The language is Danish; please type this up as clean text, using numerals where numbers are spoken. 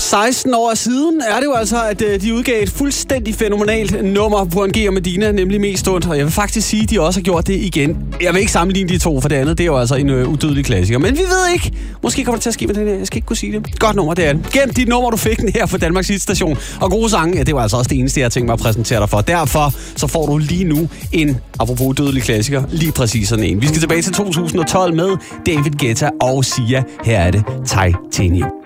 16 år siden er det jo altså, at de udgav et fuldstændig fænomenalt nummer, Burhan G og Medina, nemlig Mest Ondt. Og jeg vil faktisk sige, at de også har gjort det igen. Jeg vil ikke sammenligne de to, for det andet, det er jo altså en udødelig klassiker. Men vi ved ikke. Måske kommer det til at ske med den her. Jeg skal ikke kunne sige det. Godt nummer, det er det. Gem dit nummer, du fik den her fra Danmarks Hitstation. Og gode sange, ja, det var altså også det eneste, jeg tænkte mig at præsentere dig for. Derfor så får du lige nu en, apropos udødelig klassiker, lige præcis sådan en. Vi skal tilbage til 2012 med David Guetta og Sia. Her er det Titanium.